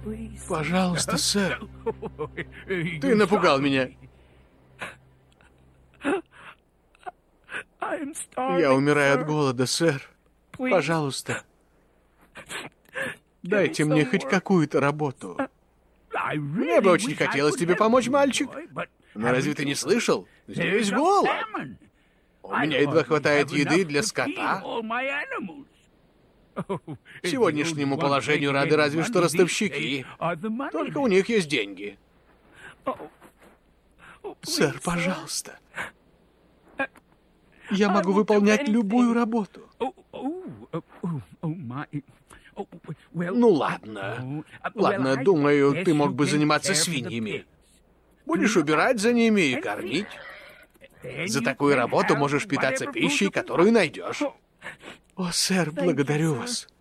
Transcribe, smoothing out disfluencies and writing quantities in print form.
Пожалуйста, сэр. Ты напугал меня. Я умираю от голода, сэр. Пожалуйста. Дайте мне хоть какую-то работу. Мне бы очень хотелось тебе помочь, мальчик. Но разве ты не слышал? Здесь голод. У меня едва хватает еды для скота. Сегодняшнему положению рады разве что ростовщики. Только у них есть деньги. Сэр, пожалуйста. Я могу выполнять любую работу. Ну ладно. Ладно, думаю, ты мог бы заниматься свиньями. Будешь убирать за ними и кормить. За такую работу можешь питаться пищей, которую найдешь. О, сэр, благодарю вас.